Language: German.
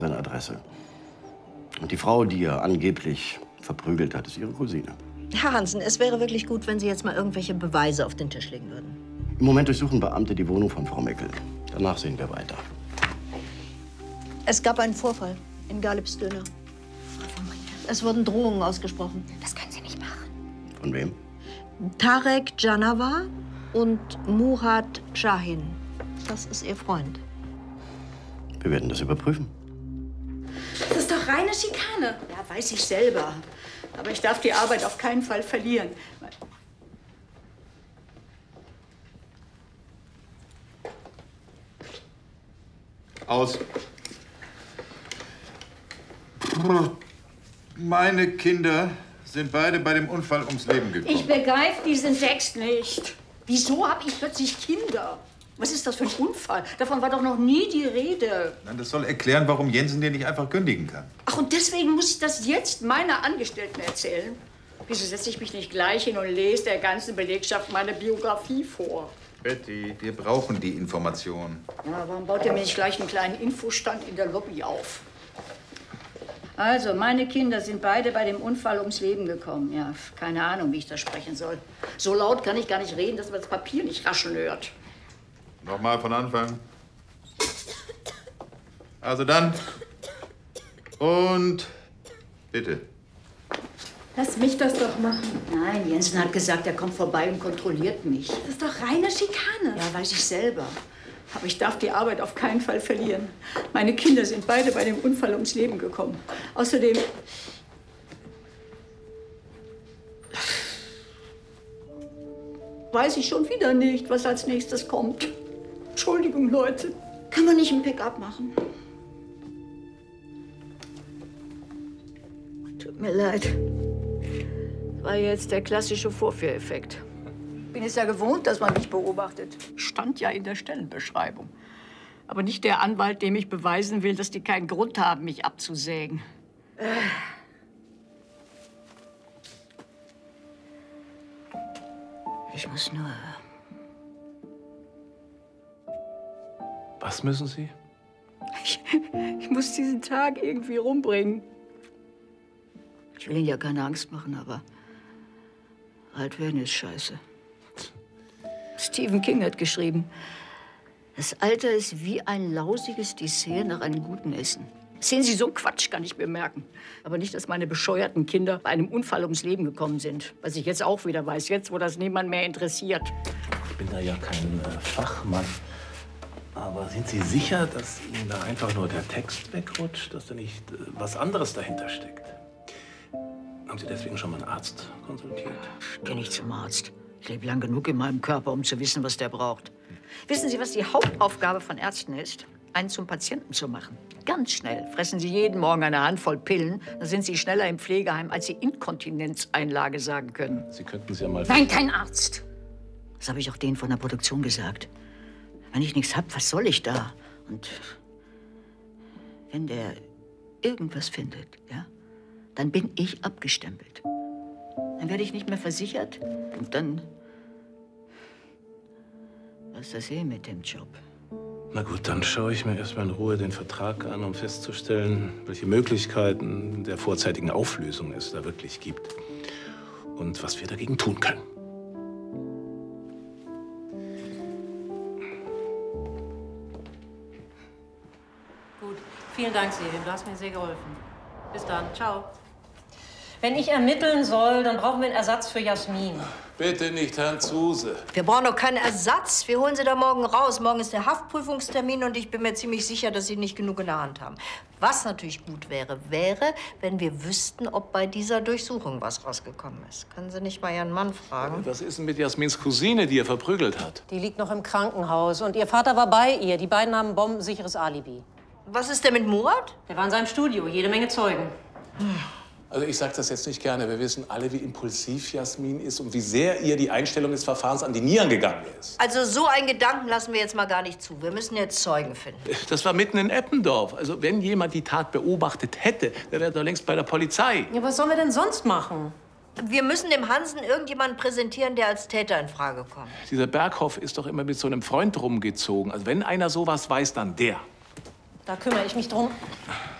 seine Adresse. Und die Frau, die er angeblich verprügelt hat, ist ihre Cousine. Herr Hansen, es wäre wirklich gut, wenn Sie jetzt mal irgendwelche Beweise auf den Tisch legen würden. Im Moment durchsuchen Beamte die Wohnung von Frau Meckel. Danach sehen wir weiter. Es gab einen Vorfall in Galibs Döner. Es wurden Drohungen ausgesprochen. Das können Sie nicht machen. Von wem? Tarek Janawa und Murat Shahin. Das ist Ihr Freund. Wir werden das überprüfen. Das ist doch reine Schikane. Ja, weiß ich selber. Aber ich darf die Arbeit auf keinen Fall verlieren. Aus. Meine Kinder sind beide bei dem Unfall ums Leben gekommen. Ich begreife diesen Text nicht. Wieso habe ich plötzlich Kinder? Was ist das für ein Unfall? Davon war doch noch nie die Rede. Nein, das soll erklären, warum Jensen dir nicht einfach kündigen kann. Ach, und deswegen muss ich das jetzt meiner Angestellten erzählen? Wieso setze ich mich nicht gleich hin und lese der ganzen Belegschaft meine Biografie vor? Betty, wir brauchen die Information. Ja, warum baut ihr mir nicht gleich einen kleinen Infostand in der Lobby auf? Also, meine Kinder sind beide bei dem Unfall ums Leben gekommen. Ja, keine Ahnung, wie ich das sprechen soll. So laut kann ich gar nicht reden, dass man das Papier nicht rascheln hört. Nochmal von Anfang. Also dann. Und bitte. Lass mich das doch machen. Nein, Jensen hat gesagt, er kommt vorbei und kontrolliert mich. Das ist doch reine Schikane. Ja, weiß ich selber. Aber ich darf die Arbeit auf keinen Fall verlieren. Meine Kinder sind beide bei dem Unfall ums Leben gekommen. Außerdem... weiß ich schon wieder nicht, was als nächstes kommt. Entschuldigung, Leute. Kann man nicht ein Pick-up machen? Tut mir leid. War jetzt der klassische Vorführeffekt. Ich bin es ja gewohnt, dass man mich beobachtet. Stand ja in der Stellenbeschreibung. Aber nicht der Anwalt, dem ich beweisen will, dass die keinen Grund haben, mich abzusägen. Ich muss nur... Was müssen Sie? Ich muss diesen Tag irgendwie rumbringen. Ich will Ihnen ja keine Angst machen, aber alt werden ist scheiße. Stephen King hat geschrieben, das Alter ist wie ein lausiges Dessert nach einem guten Essen. Sehen Sie, so einen Quatsch kann ich bemerken. Aber nicht, dass meine bescheuerten Kinder bei einem Unfall ums Leben gekommen sind. Was ich jetzt auch wieder weiß, jetzt, wo das niemand mehr interessiert. Ich bin da ja kein Fachmann. Aber sind Sie sicher, dass Ihnen da einfach nur der Text wegrutscht, dass da nicht was anderes dahinter steckt? Haben Sie deswegen schon mal einen Arzt konsultiert? Ich gehe nicht zum Arzt. Ich lebe lang genug in meinem Körper, um zu wissen, was der braucht. Wissen Sie, was die Hauptaufgabe von Ärzten ist? Einen zum Patienten zu machen. Ganz schnell. Fressen Sie jeden Morgen eine Handvoll Pillen, dann sind Sie schneller im Pflegeheim, als Sie Inkontinenzeinlage sagen können. Sie könnten es ja mal... Nein, kein Arzt! Das habe ich auch denen von der Produktion gesagt. Wenn ich nichts hab, was soll ich da? Und wenn der irgendwas findet, ja, dann bin ich abgestempelt. Dann werde ich nicht mehr versichert und dann was das mit dem Job. Na gut, dann schaue ich mir erstmal in Ruhe den Vertrag an, um festzustellen, welche Möglichkeiten der vorzeitigen Auflösung es da wirklich gibt. Und was wir dagegen tun können. Gut, vielen Dank, Selim. Du hast mir sehr geholfen. Bis dann. Ciao. Wenn ich ermitteln soll, dann brauchen wir einen Ersatz für Jasmin. Bitte nicht Herrn Zuse. Wir brauchen doch keinen Ersatz. Wir holen Sie da morgen raus. Morgen ist der Haftprüfungstermin und ich bin mir ziemlich sicher, dass Sie nicht genug in der Hand haben. Was natürlich gut wäre, wenn wir wüssten, ob bei dieser Durchsuchung was rausgekommen ist. Können Sie nicht mal Ihren Mann fragen? Was ist denn mit Jasmins Cousine, die er verprügelt hat? Die liegt noch im Krankenhaus und ihr Vater war bei ihr. Die beiden haben ein bombensicheres Alibi. Was ist denn mit Murat? Der war in seinem Studio, jede Menge Zeugen. Also ich sage das jetzt nicht gerne. Wir wissen alle, wie impulsiv Jasmin ist und wie sehr ihr die Einstellung des Verfahrens an die Nieren gegangen ist. Also so einen Gedanken lassen wir jetzt mal gar nicht zu. Wir müssen jetzt Zeugen finden. Das war mitten in Eppendorf. Also wenn jemand die Tat beobachtet hätte, der wäre doch längst bei der Polizei. Ja, was sollen wir denn sonst machen? Wir müssen dem Hansen irgendjemanden präsentieren, der als Täter in Frage kommt. Dieser Berghoff ist doch immer mit so einem Freund rumgezogen. Also wenn einer sowas weiß, dann der. Da kümmere ich mich drum.